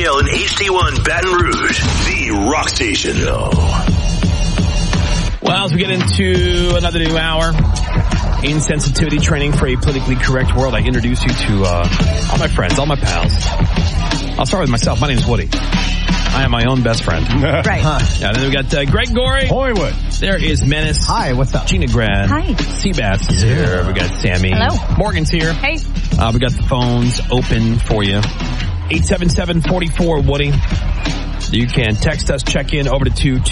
Dale and HD1 Baton Rouge, the rock station. Well, as we get into another new hour, insensitivity training for a politically correct world, I introduce you to all my friends, all my pals. I'll start with myself. My name is Woody. I am my own best friend. Right. Yeah, then we got Greg Gorey. Hoywood. There is Menace. Hi, what's up? Gina Grad. Hi. Seabass is here. We got Sammy. Hello. Morgan's here. Hey. We got the phones open for you. 877-44-Woody. You can text us, check in over to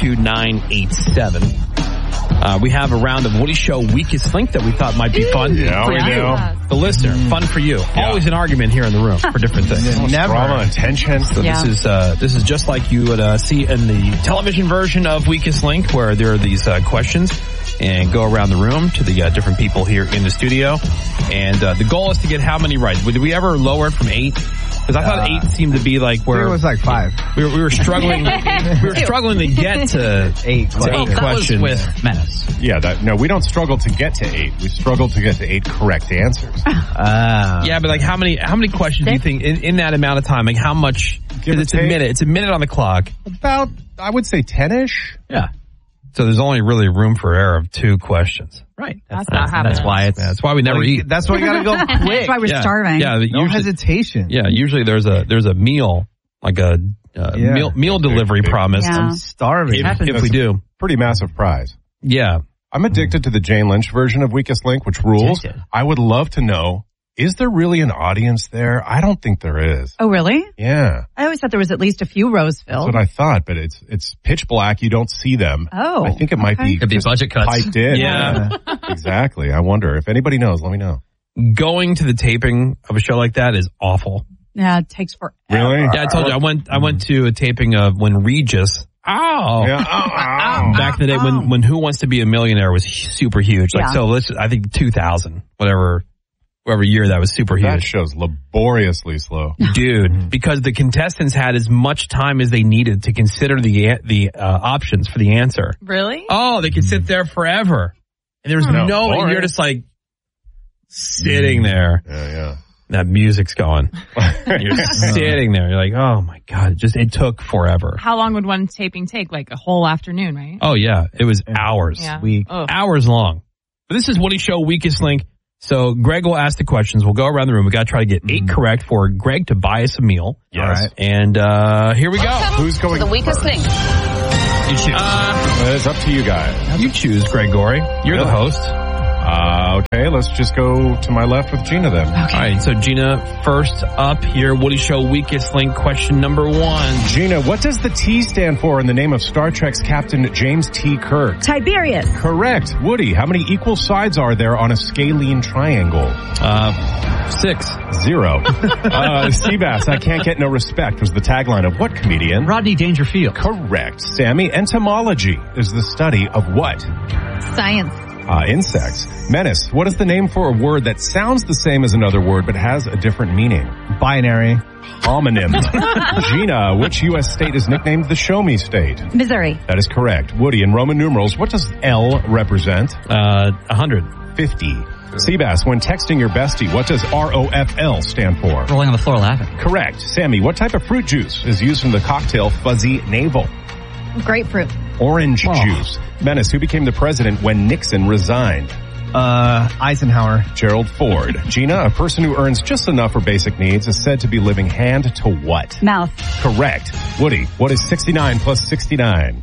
22987. We have a round of Woody Show Weakest Link that we thought might be fun. Yeah, for we you, do. the listener. Fun for you. Always an argument here in the room for different things. Never. Drama and tension. So this is just like you would see in the television version of Weakest Link, where there are these questions and go around the room to the different people here in the studio. And the goal is to get how many right? Did we ever lower it from 8? Because I thought 8 seemed to be like where it was like 5. We were struggling. We were struggling to get to 8 questions with Menace. Yeah, we don't struggle to get to 8. We struggle to get to 8 correct answers. Yeah, but like how many questions do you think in that amount of time? Like how much? Because it's a minute. It's a minute on the clock. About, I would say 10-ish. Yeah. So there's only really room for error of 2 questions. Right. That's not happening. That's why we never eat. That's why you gotta go quick. That's why we're starving. Yeah, No hesitation. Yeah, usually there's a meal, like a meal delivery promise. Yeah. I'm starving. If we do. Pretty massive prize. Yeah. I'm addicted to the Jane Lynch version of Weakest Link, which rules. I would love to know, is there really an audience there? I don't think there is. Oh, really? Yeah. I always thought there was at least a few rows filled. That's what I thought, but it's pitch black. You don't see them. Oh. I think it might be. Could be budget cuts. Piped in. Yeah. Exactly. I wonder if anybody knows. Let me know. Going to the taping of a show like that is awful. Yeah, it takes forever. Really? Yeah, I told you I went to a taping of when Regis. Back in the day when Who Wants to Be a Millionaire was super huge. Like I think 2000, whatever year that was super huge. That show's laboriously slow. Dude, because the contestants had as much time as they needed to consider the options for the answer. Really? Oh, they could sit there forever. And there was and you're just like sitting there. Yeah. That music's going. You're sitting there. You're like, oh my God, it took forever. How long would one taping take? Like a whole afternoon, right? Oh yeah, it was hours. Yeah. Hours long. But this is Woody Show Weakest Link. So Greg will ask the questions. We'll go around the room. We got to try to get 8 correct for Greg to buy us a meal. Yes. All right. And here we go. Who's going The Weakest Link. You choose. It's up to you guys. You choose, Greg Gorey. You're the host. Okay, let's just go to my left with Gina then. Okay. All right, so Gina, first up here, Woody Show Weakest Link, question number 1. Gina, what does the T stand for in the name of Star Trek's Captain James T. Kirk? Tiberius. Correct. Woody, how many equal sides are there on a scalene triangle? 6. 0. Seabass, I can't get no respect was the tagline of what comedian? Rodney Dangerfield. Correct. Sammy, entomology is the study of what? Science. Insects. Menace, what is the name for a word that sounds the same as another word but has a different meaning? Binary. Homonym. Gina, which U.S. state is nicknamed the Show Me State? Missouri. That is correct. Woody, in Roman numerals, what does L represent? 100. 50. Seabass, when texting your bestie, what does ROFL stand for? Rolling on the floor laughing. Correct. Sammy, what type of fruit juice is used in the cocktail Fuzzy Navel? Grapefruit. Orange juice. Menace, who became the president when Nixon resigned? Eisenhower. Gerald Ford. Gina, a person who earns just enough for basic needs is said to be living hand to what? Mouth. Correct. Woody, what is 69 plus 69?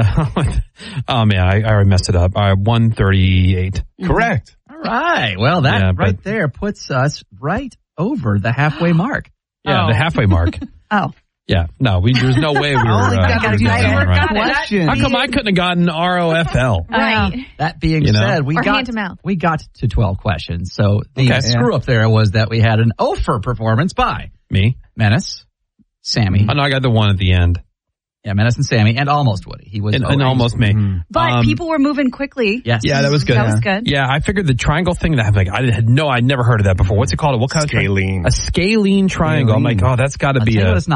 Oh man, I already messed it up. 138. Correct. All right. Well, that there puts us right over the halfway mark. Yeah, the halfway mark. Oh. Yeah, no, there's no way we were. Question. How come I couldn't have gotten ROFL? Right. That being said, we got to 12 questions. So the screw up there was that we had an Ofer performance by me, Menace, Sammy. Oh no, I got the one at the end. Yeah, Menace and Sammy, and almost Woody. He was and almost me. But people were moving quickly. Yes. Yeah, that was good. That was good. Yeah, I figured the triangle thing that I'd never heard of that before. What's it called? What kind scalene. A scalene triangle. I'm like, oh, that's got to be what it's not.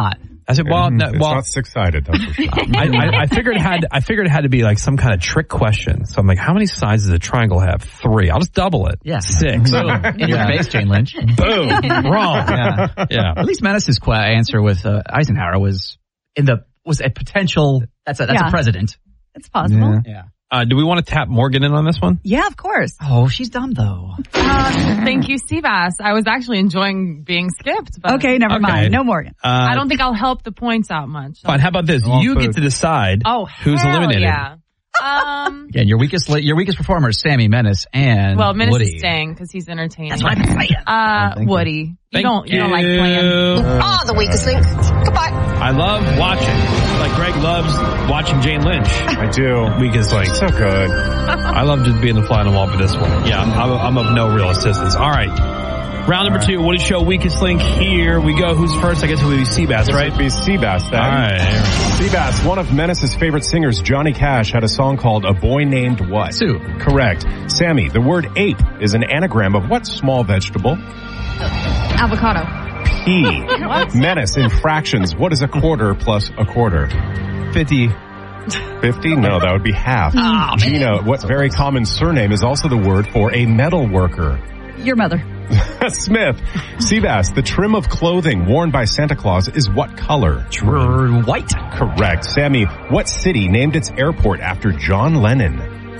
I said, well, it's not six-sided, that's for sure. I figured it had to be like some kind of trick question. So I'm like, how many sides does a triangle have? 3. I'll just double it. Yeah. 6. Boom. In your face, Jane Lynch. Boom. Wrong. Yeah. At least Menace's answer with Eisenhower was a potential. That's a president. It's possible. Yeah. Do we want to tap Morgan in on this one? Yeah, of course. Oh, she's dumb though. Thank you, Seabass. I was actually enjoying being skipped. But Okay, never mind. No Morgan. I don't think I'll help the points out much. Fine. How about this? You get to decide who's eliminated. Yeah. Again, your weakest performer is Sammy, Menace, and Menace Woody. is staying because he's entertaining. That's what I'm saying. Woody. You don't like you. playing. The weakest link. Goodbye. I love watching. Like Greg loves watching Jane Lynch. I do. Weakest link. So good. I love just being the fly on the wall for this one. Yeah, I'm of no real assistance. All right. Round number 2, Woody Show Weakest Link. Here we go. Who's first? I guess it would be Seabass, right? It would be Seabass then. All right. Seabass, one of Menace's favorite singers, Johnny Cash, had a song called A Boy Named What? Sue. Correct. Sammy, the word ape is an anagram of what small vegetable? Avocado. P. Menace, in fractions, what is a quarter plus a quarter? 50. 50? No, that would be half. Gina, what very common surname is also the word for a metal worker? Your mother. Smith. Seabass, the trim of clothing worn by Santa Claus is what color? White. Correct. Sammy, what city named its airport after John Lennon?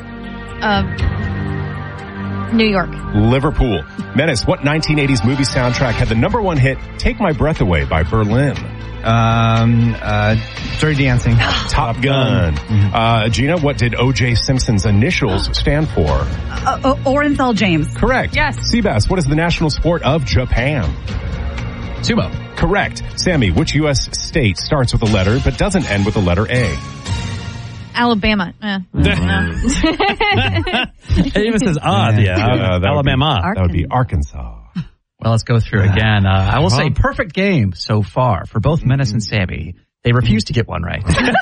New York. Liverpool. Menace, what 1980s movie soundtrack had the #1 hit Take My Breath Away by Berlin? Dirty Dancing. Top Gun. Gina, what did O.J. Simpson's initials stand for? Orenthal James. Correct. Yes. Seabass, what is the national sport of Japan? Sumo. Correct. Sammy, which U.S. state starts with a letter but doesn't end with the letter A? Alabama. It even says Alabama. That would be Arkansas. Well, let's go through again. I will say perfect game so far for both Menace and Sammy. They refuse to get one right.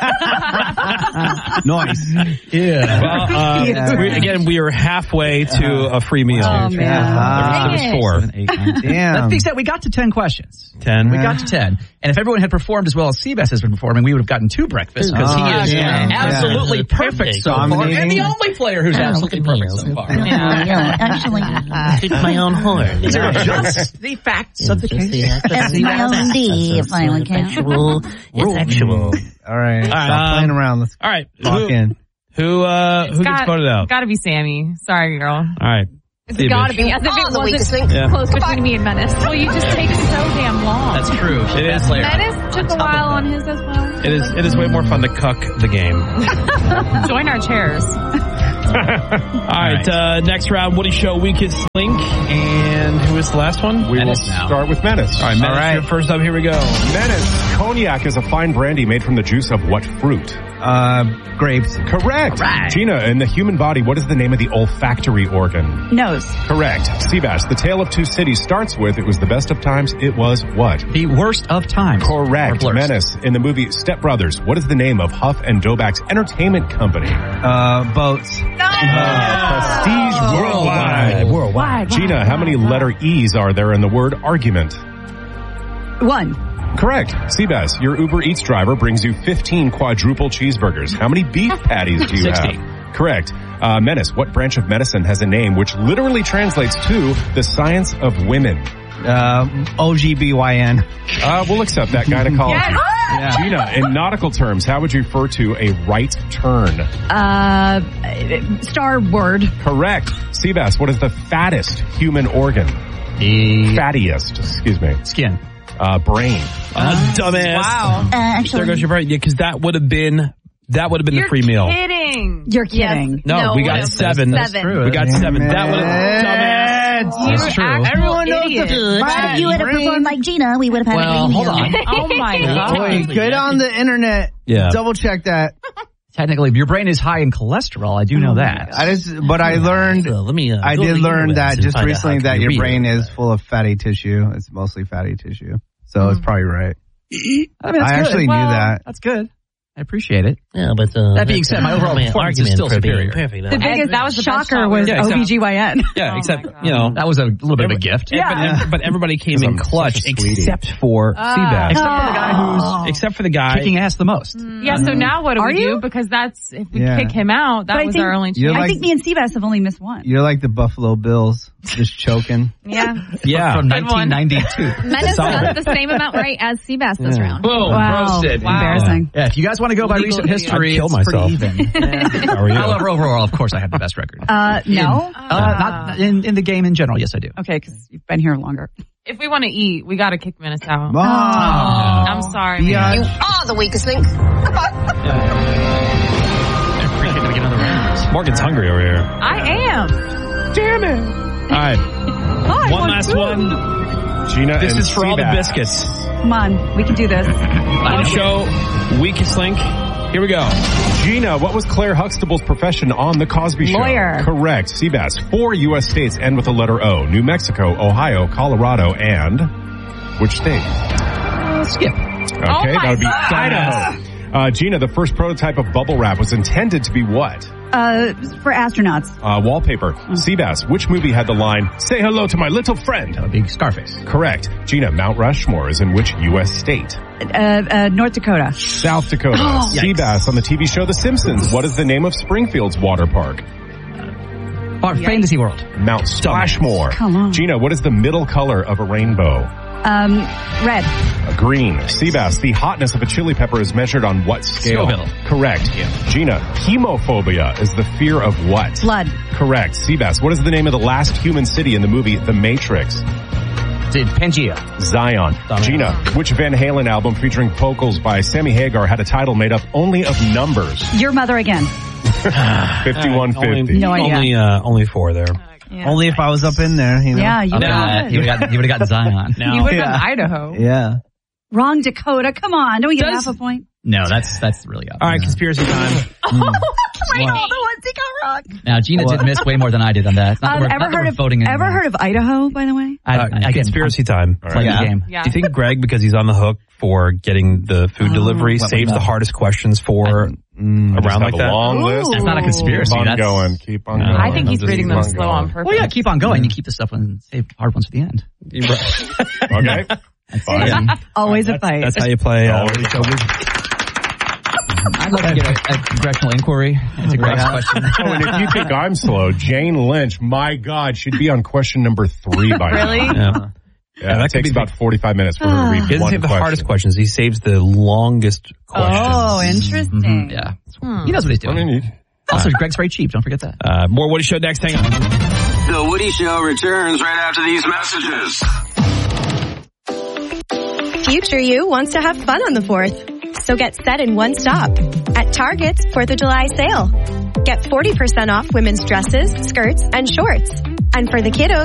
Nice. Yeah. Well, we are halfway to a free meal. Oh, man. There was 4. 7, 8, 9. Damn. That being said, we got to 10 questions. 10. We got to 10. And if everyone had performed as well as Seabass has been performing, we would have gotten 2 breakfasts because he is absolutely perfect so far. And the only player who's absolutely perfect so far. Actually. Toot my own horn. These are just the facts of the case. S-Y-L-D, if I would count. It's actual. All right. Stop playing around. Let's All right. lock in. Who gets voted out? Gotta be Sammy. Sorry, girl. All right. It's gotta be. As if it wasn't close between me and Menace. Well, you just take so damn long. That's true. It is. Menace took a while on his as well. It is way more fun to cuck the game. Join our chairs. All right. Next round, Woody Show Weakest Link. And who is the last one? We will start with Menace. All right, Menace, you're first up. Here we go. Menace. Cognac is a fine brandy made from the juice of what fruit? Grapes. Correct. Gina, in the human body, what is the name of the olfactory organ? Nose. Correct. Seabass, the Tale of Two Cities starts with, it was the best of times, it was what? The worst of times. Correct. Menace, in the movie Step Brothers, what is the name of Huff and Doback's entertainment company? Boats. Prestige Worldwide. Gina, how many letter E's are there in the word argument? 1. Correct. Seabass, your Uber Eats driver brings you 15 quadruple cheeseburgers. How many beef patties do you 60. have? Correct. Menace, what branch of medicine has a name which literally translates to the science of women? OGBYN. We'll accept that gynecology. Yes. Gina, in nautical terms, how would you refer to a right turn? Starboard. Correct. Seabass, what is the fattest human organ? Fattiest, excuse me. Skin. Brain. Dumbass. Wow. Actually. There goes your brain. Yeah, because that would have been the free meal. You're kidding. No, we got 7. That's true. We got 7. That would have dumbass. That's true. Everyone knows If you had performed like Gina, we would have had a green hold meal. on. Oh my god. Wait, get on the internet. Yeah. Double check that. Technically, your brain is high in cholesterol. I do know that. I learned. I did learn that just recently that your brain is full of fatty tissue. It's mostly fatty tissue, so it's probably right. I mean, I actually knew that. That's good. I appreciate it. Yeah, but that being said, my overall performance is still superior. The biggest that was the shocker was OBGYN. Yeah, except that was a little bit of a gift. Yeah, but everybody came in clutch except for Seabass. Except for the guy kicking ass the most. Yeah. So now what do we do? Because if we kick him out, that was our only chance. I think me and Seabass have only missed one. You're like the Buffalo Bills, just choking. Yeah. From 1992. Menace got the same amount right as Seabass this round. Boom. Roasted. Embarrassing. Yeah, if you guys want to go by recent history, it's pretty even. How are you? However, overall, of course, I have the best record. No. Not in the game in general. Yes, I do. Okay, because you've been here longer. If we want to eat, we got to kick Menace out. Oh. I'm sorry. Yeah. You are the weakest link. Morgan's hungry over here. I am. Damn it. All right. One last one. Gina, this is for all the biscuits. Come on, we can do this. Show Weakest Link. Here we go. Gina, what was Claire Huxtable's profession on The Cosby Show? Lawyer. Correct. Seabass. 4 U.S. states end with the letter O. New Mexico, Ohio, Colorado, and which state? Skip. Okay, that would be Idaho. Gina, the first prototype of bubble wrap was intended to be what? For astronauts. Wallpaper. Seabass, which movie had the line, "Say hello to my little friend"? That would be Scarface. Correct. Gina, Mount Rushmore is in which U.S. state? North Dakota. South Dakota. Seabass, on the TV show The Simpsons, what is the name of Springfield's water park? Fantasy World. Mount Splashmore. Come on. Gina, what is the middle color of a rainbow? Red. Green. Seabass, the hotness of a chili pepper is measured on what scale? Scoville. Correct. Yeah. Gina, hemophobia is the fear of what? Blood. Correct. Seabass, what is the name of the last human city in the movie The Matrix? Pangea. Zion. Gina, which Van Halen album featuring vocals by Sammy Hagar had a title made up only of numbers? Your Mother Again. 5150. No idea. Only 4 there. Yeah. Only if I was up in there, you know. Yeah, you would have gotten Zion. You would have gotten Idaho. Yeah. Wrong Dakota. Come on. Don't we get half a point? No, that's really obvious. All right, conspiracy time. All the ones he got wrong. Now, Gina did miss way more than I did on that. Ever heard of Idaho, by the way? Conspiracy time. It's like the game. Yeah. Do you think Greg, because he's on the hook for getting the food delivery, saves the hardest questions for around like that? Long list. That's not a conspiracy. Keep on going. Keep on going. I think he's reading them slow on purpose. Well, yeah, keep on going. You keep the stuff and save hard ones for the end. Okay. Fine. Always a fight. That's how you play. I'd like to get a congressional inquiry into Greg's question. Oh, and if you think I'm slow, Jane Lynch, my God, should be on question number 3 by now. Really? Yeah, that takes about 45 minutes for her to read He doesn't save the hardest questions. He saves the longest questions. Oh, interesting. Yeah. He knows what he's doing. Also, Greg's very cheap. Don't forget that. More Woody Show next. Hang on. The Woody Show returns right after these messages. Future you wants to have fun on the 4th. So get set in one stop at Target's 4th of July sale. Get 40% off women's dresses, skirts, and shorts. And for the kiddos,